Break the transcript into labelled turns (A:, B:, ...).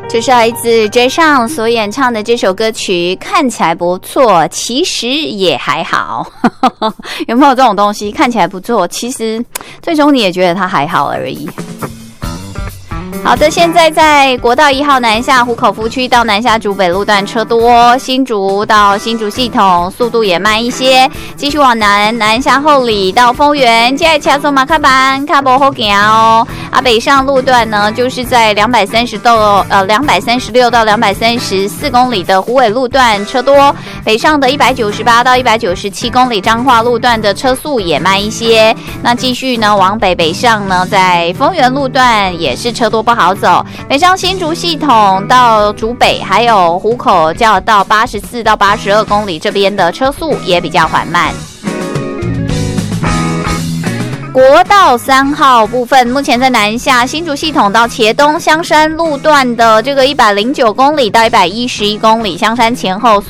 A: 这是来自 J 上所演唱的这首歌曲，看起来不错，其实也还好。有没有这种东西？看起来不错，其实最终你也觉得它还好而已。好的，现在在国道1号南下湖口夫区到南下竹北路段车多，新竹到新竹系统速度也慢一些，继续往南下后里到丰原，接下来车速马卡板卡不好行哦。北上路段呢，就是在236到234公里的虎尾路段车多，北上的198到197公里彰化路段的车速也慢一些。那继续呢往北上呢，在丰原路段也是车多不好走，北上新竹系统到竹北还有湖口叫到84到82公里，这边的车速也比较缓慢。国道3号部分，目前在南下新竹系统到茄东香山路段的这个109公里到111公里，香山前后